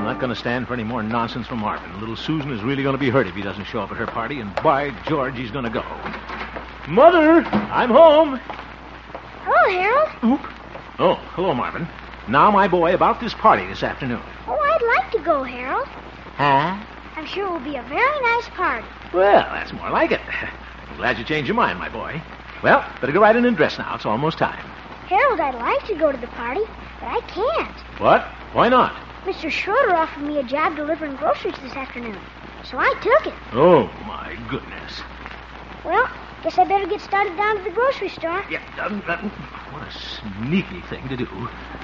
not going to stand for any more nonsense from Marvin. Little Susan is really going to be hurt if he doesn't show up at her party, and by George, he's going to go. Mother, I'm home. Hello, Harold. Oop. Oh, hello, Marvin. Now, my boy, about this party this afternoon. Oh, I'd like to go, Harold. Huh? I'm sure it will be a very nice party. Well, that's more like it. I'm glad you changed your mind, my boy. Well, better go right in and dress now. It's almost time. Harold, I'd like to go to the party, but I can't. What? Why not? Mr. Schroeder offered me a job delivering groceries this afternoon, so I took it. Oh, my goodness. Well, guess I better get started down to the grocery store. Yeah, doesn't. What a sneaky thing to do.